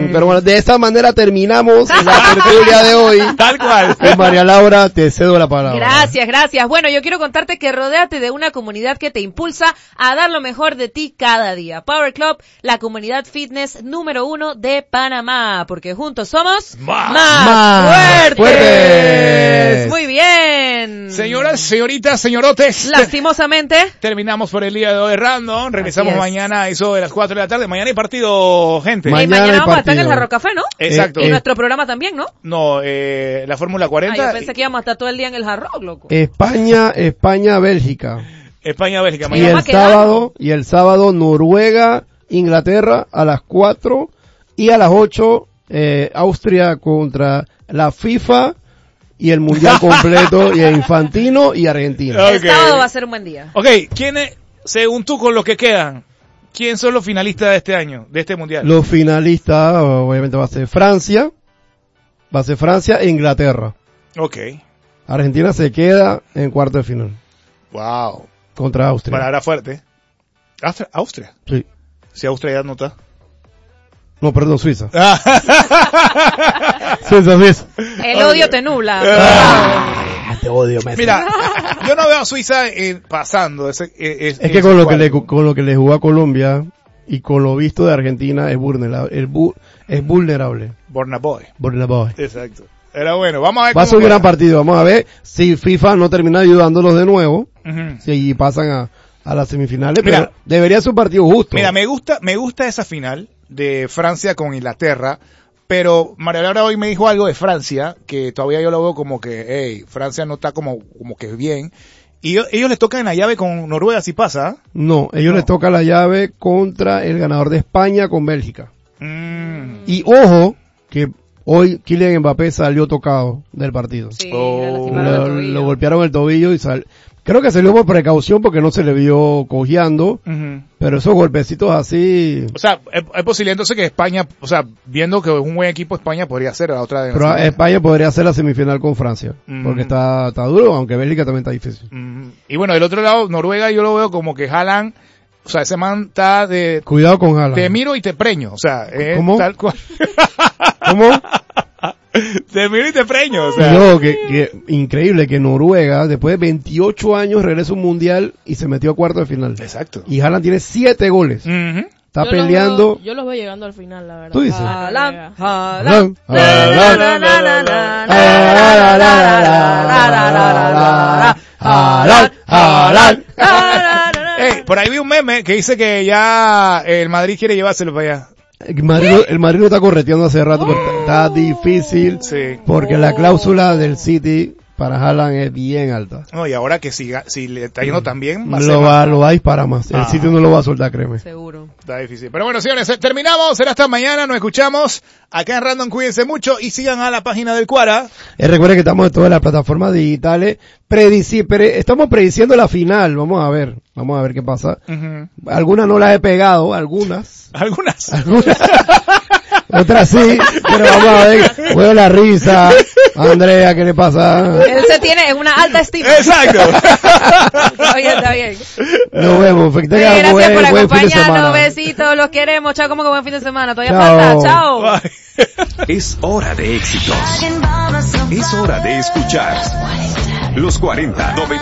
Pero bueno, de esta manera terminamos la tertulia de hoy. Tal cual. María Laura, te cedo la palabra. Gracias. Bueno, yo quiero contarte que rodéate de una comunidad que te impulsa a dar lo mejor de ti cada día. Power Club, la comunidad fitness número 1 de Panamá, porque juntos somos más fuertes. Muy bien. Señoras, señoritas, señorotes. Lastimosamente. Terminamos por el día de hoy random. Regresamos mañana a eso de las 4 de la tarde. Mañana hay partido, gente. Mañana vamos a estar en el Jarro Café, ¿no? Exacto. Y nuestro programa también, ¿no? No, la Fórmula 40. Yo pensé que íbamos a estar todo el día en el Jarro, loco. España, Bélgica. Bélgica. Y el sábado, Noruega, Inglaterra a las 4 y a las 8, Austria contra la FIFA y el Mundial completo y Infantino y Argentina. Okay. El sábado va a ser un buen día. ¿Quiénes, según tú, con los que quedan, quién son los finalistas de este año, de este Mundial? Los finalistas, obviamente va a ser Francia e Inglaterra. Argentina se queda en cuarto de final. Wow. Contra Austria. Palabra fuerte. ¿Austria? Sí. Si Austria ya no está. No, perdón, Suiza. Suiza. El odio te nubla. Te odio, Messi. Mira, yo no veo a Suiza pasando. Es que con lo que le jugó a Colombia y con lo visto de Argentina es vulnerable. Borna Boy. Exacto. Era bueno. Vamos a ver. Va a ser un gran partido. Vamos a ver si FIFA no termina ayudándolos de nuevo. Si pasan a las semifinales. Mira, pero debería ser un partido justo. Mira, me gusta esa final de Francia con Inglaterra. Pero María Laura hoy me dijo algo de Francia, que todavía yo lo veo como que, Francia no está como que bien. Y ellos les tocan en la llave con Noruega, si pasa. No, ellos les toca la llave contra el ganador de España con Bélgica. Y ojo, que hoy Kylian Mbappé salió tocado del partido. Sí, lo golpearon el tobillo y creo que salió por precaución porque no se le vio cojeando, pero esos golpecitos así... O sea, es posible entonces que España, o sea, viendo que es un buen equipo, España podría ser la otra de Pero España podría ser la semifinal con Francia, porque está duro, aunque Bélgica también está difícil. Y bueno, del otro lado, Noruega yo lo veo como que Haaland, o sea, ese man está de... Cuidado con Haaland. Te miro y te preño, o sea, ¿Cómo? Tal cual. ¿Cómo? Te miro y te preño, o sea. No, que increíble que Noruega, después de 28 años, regresa un mundial y se metió a cuarto de final. Exacto. Y Haaland tiene 7 goles. Está peleando. Yo los veo llegando al final, la verdad. ¿Tú dices? Por ahí vi un meme que dice que ya el Madrid quiere llevárselo para allá. El Madrid lo está correteando hace rato, pero está difícil. Sí. Porque la cláusula del City para Haaland es bien alta. No, y ahora que si le está yendo tan bien, lo va a disparar más. El City no lo va a soltar, créeme. Seguro. Está difícil. Pero bueno, señores, terminamos. Será hasta mañana. Nos escuchamos acá en Random. Cuídense mucho y sigan a la página del Cuara. Recuerden que estamos en todas las plataformas digitales. Estamos prediciendo la final. Vamos a ver qué pasa. Algunas no las he pegado, algunas. Otras sí, pero vamos a ver. Juego la risa. Andrea, ¿qué le pasa? Él se tiene en una alta estima. Exacto. Está bien. Nos vemos. Gracias por buen fin de semana. acompañarnos. Besitos, los queremos. Chao, como que buen fin de semana. Todavía Chao. falta. Chao. Es hora de éxitos. Es hora de escuchar Los 40.